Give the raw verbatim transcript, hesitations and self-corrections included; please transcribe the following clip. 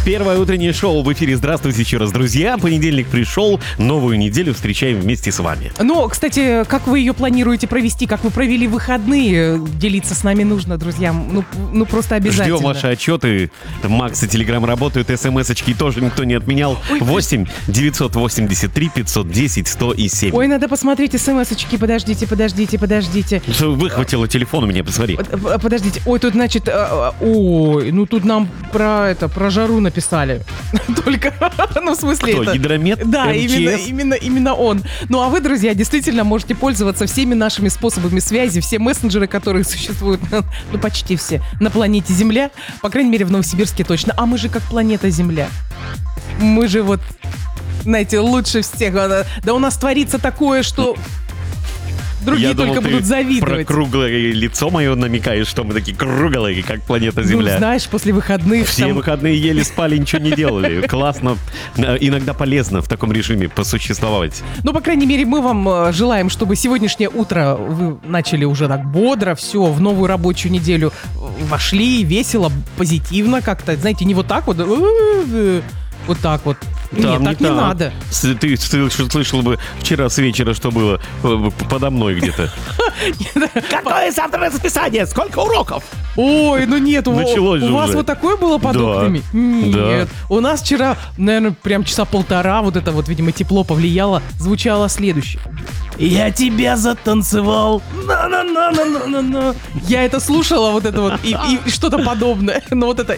Первое утреннее шоу в эфире. Здравствуйте еще раз, друзья. Понедельник пришел, новую неделю встречаем вместе с вами. Ну, кстати, как вы ее планируете провести, как вы провели выходные, делиться с нами нужно, друзья. Ну, ну просто обязательно. Ждем ваши отчеты. Макс и Телеграм работают, смс-очки тоже никто не отменял. восемь девятьсот восемьдесят три пятьсот десять сто семь. Ой, надо посмотреть смс-очки. Подождите, подождите, подождите. Выхватила телефон у меня, посмотри. Подождите. Ой, тут, значит, ой, ну тут нам про это, про жару написали. Только, ну, в смысле Кто, это... Гидромет? Да, эм че эс? именно, именно, именно он. Ну, а вы, друзья, действительно можете пользоваться всеми нашими способами связи, все мессенджеры, которые существуют, ну, почти все, на планете Земля. По крайней мере, в Новосибирске точно. А мы же как планета Земля. Мы же вот, знаете, лучше всех. Да у нас творится такое, что... Другие Я только думал, будут ты завидовать. про круглое лицо мое намекаешь, что мы такие круглые, как планета Земля. Ну, знаешь, после выходных... Все там... выходные ели, спали, ничего не делали. Классно. Иногда полезно в таком режиме посуществовать. Ну, по крайней мере, мы вам желаем, чтобы сегодняшнее утро вы начали уже так бодро, все, в новую рабочую неделю вошли, весело, позитивно как-то. Знаете, не вот так вот, вот так вот. Там Нет, так не, так. надо. Ты, ты слышал, слышал бы вчера с вечера, что было подо мной где-то. Какое завтра расписание? Сколько уроков? Ой, ну нет, у, Началось у же вас уже. вот такое было под Да. окнами? Нет. Да. У нас вчера, наверное, прям часа полтора вот это вот, видимо, тепло повлияло, звучало следующее. Я тебя затанцевал. На-на-на-на-на-на-на. Я это слушала, вот это вот, и, и что-то подобное. Но вот это